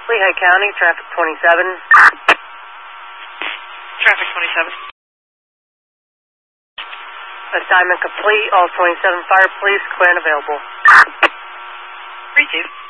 Lehigh County, traffic 27. Traffic 27. Assignment complete. All 27 fire police, Quinn available. Receive.